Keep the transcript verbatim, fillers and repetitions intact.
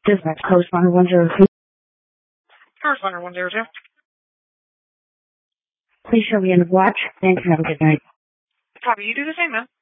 Dispatch, correspondent one zero two. Correspondent one zero two. Please show me end of watch. Thanks and have a good night. Copy. You do the same, man.